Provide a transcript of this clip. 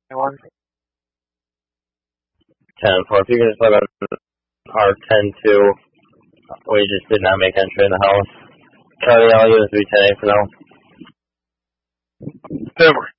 Anyone? 10-4. If you can just let on our 10-2, we just did not make entry in the house. Charlie, I'll use V10A for now. 10-4.